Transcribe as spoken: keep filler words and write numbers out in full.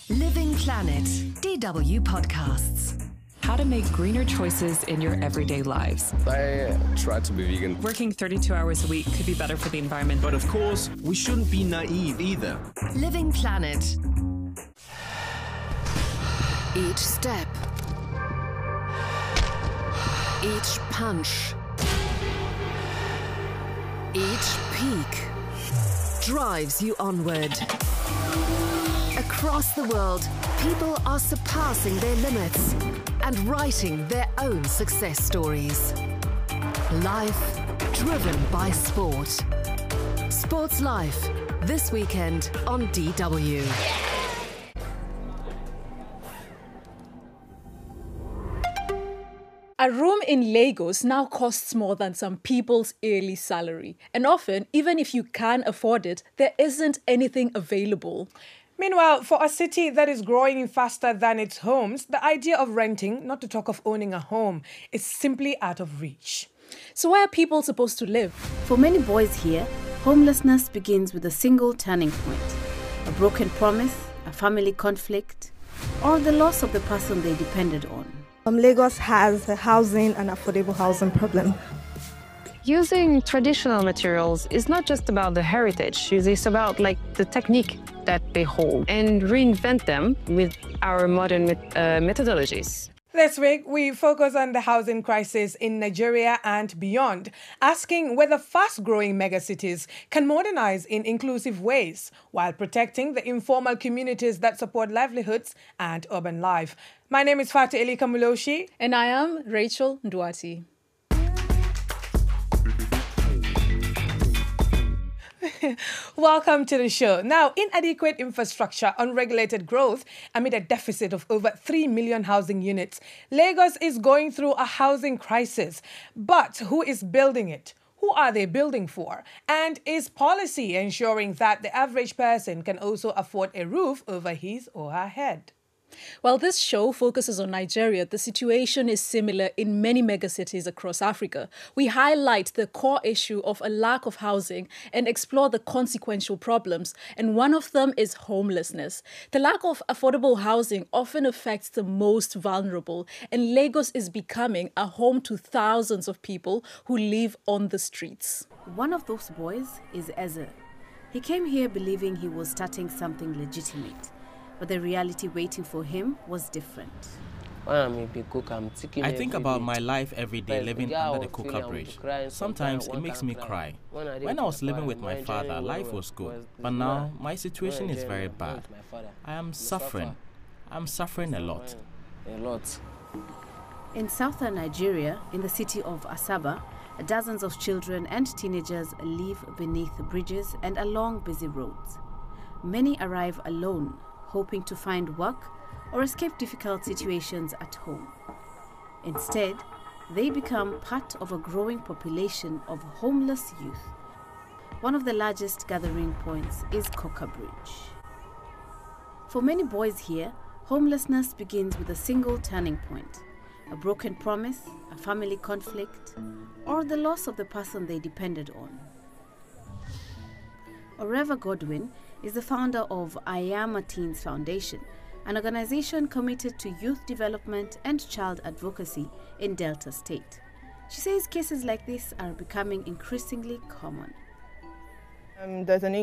Living Planet, D W Podcasts. How to make greener choices in your everyday lives. I try to be vegan. Working thirty-two hours a week could be better for the environment. But of course, we shouldn't be naive either. Living Planet. Each step, each punch, each peak drives you onward. Across the world, people are surpassing their limits and writing their own success stories. Life driven by sport. Sports Life, this weekend on D W. A room in Lagos now costs more than some people's yearly salary. And often, even if you can afford it, there isn't anything available. Meanwhile, for a city that is growing faster than its homes, the idea of renting, not to talk of owning a home, is simply out of reach. So where are people supposed to live? For many boys here, homelessness begins with a single turning point. A broken promise, a family conflict, or the loss of the person they depended on. Um, Lagos has a housing and affordable housing problem. Using traditional materials is not just about the heritage, it's about like the technique that they hold and reinvent them with our modern met uh, methodologies. This week, we focus on the housing crisis in Nigeria and beyond, asking whether fast-growing megacities can modernize in inclusive ways while protecting the informal communities that support livelihoods and urban life. My name is Fatu Elika Muloshi. And I am Rachel Nduati. Welcome to the show. Now, inadequate infrastructure, unregulated growth amid a deficit of over three million housing units, Lagos is going through a housing crisis. But who is building it? Who are they building for? And is policy ensuring that the average person can also afford a roof over his or her head? While this show focuses on Nigeria, the situation is similar in many megacities across Africa. We highlight the core issue of a lack of housing and explore the consequential problems, and one of them is homelessness. The lack of affordable housing often affects the most vulnerable, and Lagos is becoming a home to thousands of people who live on the streets. One of those boys is Ezer. He came here believing he was starting something legitimate. But the reality waiting for him was different. I think about my life every day living under the Coca Bridge. Sometimes it makes me cry. When I was living with my father, life was good. But now, my situation is very bad. I am suffering. I'm suffering a lot. In southern Nigeria, in the city of Asaba, dozens of children and teenagers live beneath bridges and along busy roads. Many arrive alone, hoping to find work or escape difficult situations at home. Instead, they become part of a growing population of homeless youth. One of the largest gathering points is Coca Bridge. For many boys here, homelessness begins with a single turning point. A broken promise, a family conflict, or the loss of the person they depended on. Oreva Godwin is the founder of I Am a Teens Foundation, an organization committed to youth development and child advocacy in Delta State. She says cases like this are becoming increasingly common. Um, there's an